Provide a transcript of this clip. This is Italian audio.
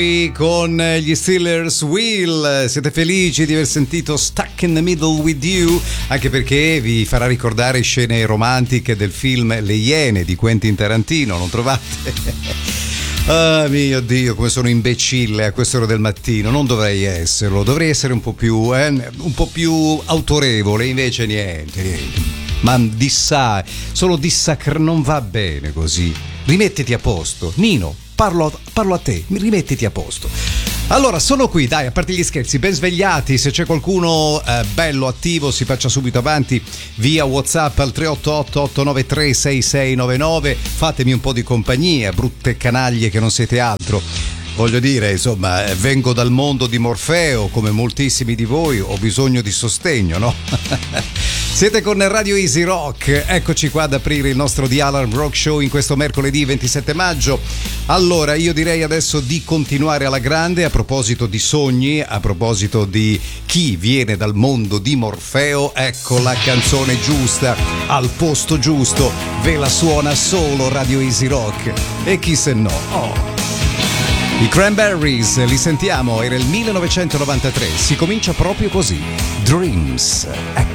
Con gli Steelers Wheel. Siete felici di aver sentito Stuck in the Middle with You? Anche perché vi farà ricordare scene romantiche del film Le Iene di Quentin Tarantino, non trovate? Ah mio Dio, come sono imbecille a quest'ora del mattino. Non dovrei esserlo, dovrei essere un po' più autorevole, invece niente. Ma solo non va bene così. Rimettiti a posto, Nino. Parlo a te, rimettiti a posto. Allora, sono qui, dai, a parte gli scherzi, ben svegliati. Se c'è qualcuno bello, attivo, si faccia subito avanti via WhatsApp al 388-893-6699. Fatemi un po' di compagnia, brutte canaglie che non siete altro. Voglio dire, insomma, vengo dal mondo di Morfeo, come moltissimi di voi, ho bisogno di sostegno, no? Siete con Radio Easy Rock, eccoci qua ad aprire il nostro The Alarm Rock Show in questo mercoledì 27 maggio. Allora, io direi adesso di continuare alla grande, a proposito di sogni, a proposito di chi viene dal mondo di Morfeo, ecco la canzone giusta, al posto giusto, ve la suona solo Radio Easy Rock, e chi se no, I Cranberries, li sentiamo, era il 1993, si comincia proprio così, Dreams.